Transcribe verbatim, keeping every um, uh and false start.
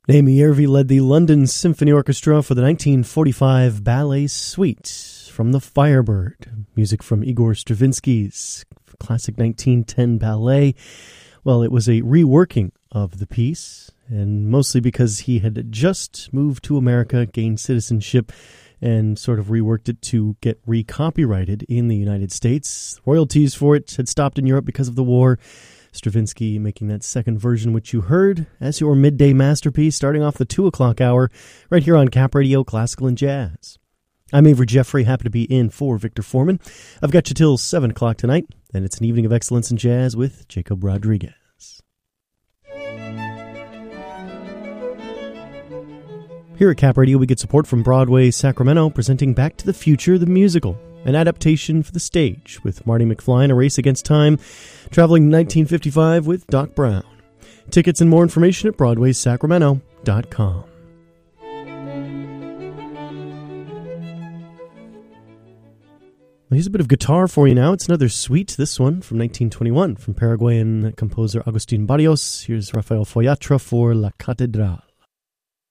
Naomi Yervi led the London Symphony Orchestra for the nineteen forty-five Ballet Suite from The Firebird, music from Igor Stravinsky's classic nineteen ten ballet. Well, it was a reworking of the piece, and mostly because he had just moved to America, gained citizenship, and sort of reworked it to get re-copyrighted in the United States. Royalties for it had stopped in Europe because of the war. Stravinsky making that second version, which you heard as your midday masterpiece, starting off the two o'clock hour, right here on Cap Radio Classical and Jazz. I'm Avery Jeffrey, happy to be in for Victor Foreman. I've got you till seven o'clock tonight, and it's an evening of excellence in jazz with Jacob Rodriguez. Here at Cap Radio, we get support from Broadway Sacramento, presenting Back to the Future, the musical, an adaptation for the stage, with Marty McFly in A Race Against Time, traveling to nineteen fifty-five with Doc Brown. Tickets and more information at broadway sacramento dot com. Well, here's a bit of guitar for you now. It's another suite, this one from nineteen twenty-one, from Paraguayan composer Agustin Barrios. Here's Rafael Foyatra for La Catedral.